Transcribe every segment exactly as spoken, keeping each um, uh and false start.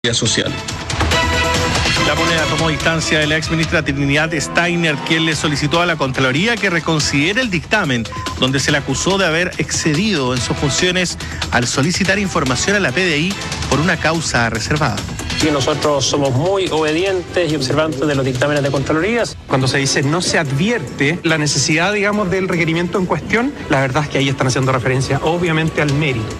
social. La Moneda tomó distancia de la exministra Trinidad Steiner, quien le solicitó a la Contraloría que reconsidere el dictamen, donde se le acusó de haber excedido en sus funciones al solicitar información a la P D I por una causa reservada. Y nosotros somos muy obedientes y observantes de los dictámenes de Contralorías. Cuando se dice no se advierte la necesidad, digamos, del requerimiento en cuestión, la verdad es que ahí están haciendo referencia, obviamente, al mérito.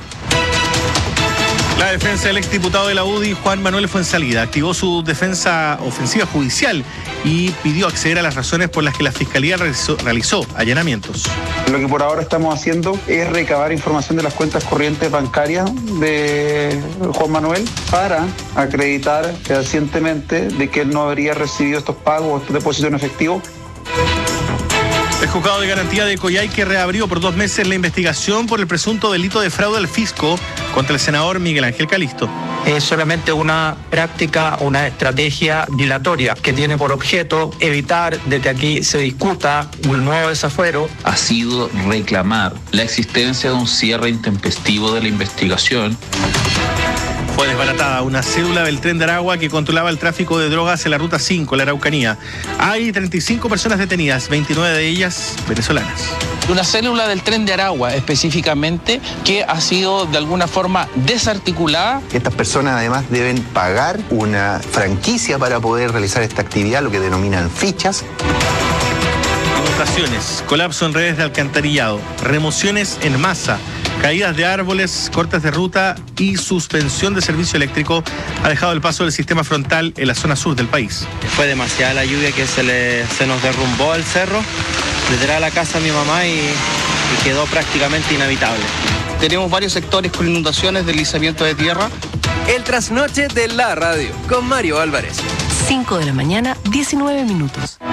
La defensa del exdiputado de la U D I, Juan Manuel Fuenzalida, activó su defensa ofensiva judicial y pidió acceder a las razones por las que la Fiscalía realizó, realizó allanamientos. Lo que por ahora estamos haciendo es recabar información de las cuentas corrientes bancarias de Juan Manuel para acreditar fehacientemente de que él no habría recibido estos pagos o estos depósitos en efectivo. El juzgado de garantía de Coyhaique reabrió por dos meses la investigación por el presunto delito de fraude al fisco contra el senador Miguel Ángel Calisto. Es solamente una práctica, una estrategia dilatoria que tiene por objeto evitar de que aquí se discuta un nuevo desafuero. Ha sido reclamar la existencia de un cierre intempestivo de la investigación. Fue desbaratada una cédula del Tren de Aragua que controlaba el tráfico de drogas en la Ruta cinco, la Araucanía. Hay treinta y cinco personas detenidas, veintinueve de ellas venezolanas. Una célula del Tren de Aragua específicamente que ha sido de alguna forma desarticulada. Estas personas además deben pagar una franquicia para poder realizar esta actividad, lo que denominan fichas. Inundaciones, colapso en redes de alcantarillado, remociones en masa, caídas de árboles, cortes de ruta y suspensión de servicio eléctrico ha dejado el paso del sistema frontal en la zona sur del país. Fue demasiada la lluvia que se, le, se nos derrumbó el cerro, detrás de la casa de mi mamá y, y quedó prácticamente inhabitable. Tenemos varios sectores con inundaciones, deslizamiento de tierra. El trasnoche de la radio con Mario Álvarez. cinco de la mañana, diecinueve minutos.